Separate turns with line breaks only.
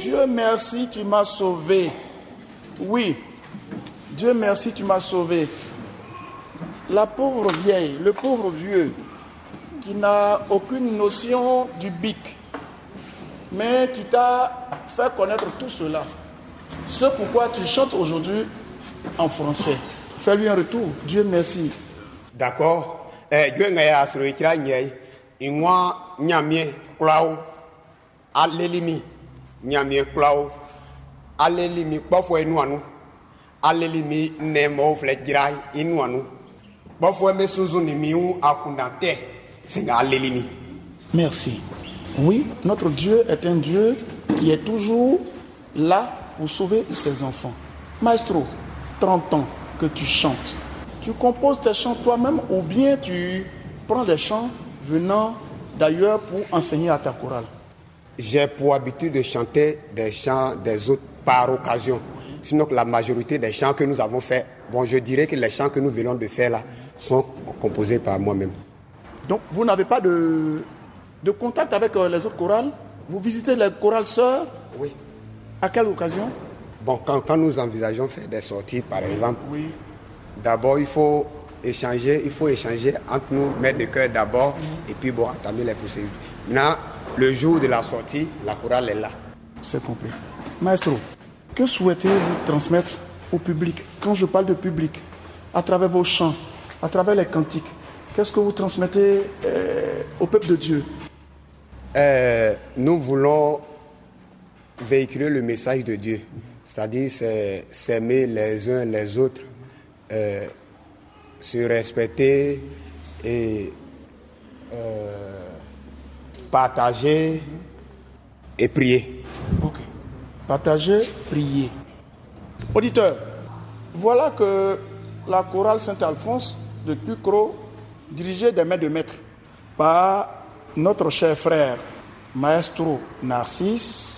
Dieu merci, tu m'as sauvé. Oui, Dieu merci, tu m'as sauvé. La pauvre vieille, le pauvre vieux, qui n'a aucune notion du bic, mais qui t'a fait connaître tout cela. C'est pourquoi tu chantes aujourd'hui en français. Fais-lui un retour. Dieu merci.
D'accord. Dieu ngaya sur ikira nyai. Inwa nyamie klao. Alelimi nyamie klao. Alelimi kpofo enuanu. Alelimi nemo flejirai inuanu. Bofo me suzu ni miu akunate. Senga alelimi.
Merci. Oui, notre Dieu est un Dieu qui est toujours là pour sauver ses enfants. Maestro, 30 ans que tu chantes. Tu composes tes chants toi-même ou bien tu prends des chants venant d'ailleurs pour enseigner à ta chorale?
J'ai pour habitude de chanter des chants des autres par occasion. Sinon la majorité des chants que nous avons faits, bon, je dirais que les chants que nous venons de faire là sont composés par moi-même.
Donc vous n'avez pas de contact avec les autres chorales? Vous visitez les chorales sœurs?
Oui.
À quelle occasion?
Bon, quand nous envisageons faire des sorties, par exemple,
oui.
D'abord, il faut échanger entre nous, maîtres de chœur d'abord, et puis bon, entamer les procédures. Maintenant, le jour de la sortie, la chorale est là.
C'est compris. Maestro, que souhaitez-vous transmettre au public? Quand je parle de public, à travers vos chants, à travers les cantiques, qu'est-ce que vous transmettez au peuple de Dieu?
Nous voulons véhiculer le message de Dieu, c'est-à-dire s'aimer les uns les autres, se respecter et partager et prier.
Ok. Partager, prier. Auditeurs, voilà que la chorale Saint-Alphonse de Pucro, dirigée des mains de maître par notre cher frère Maestro Narcisse,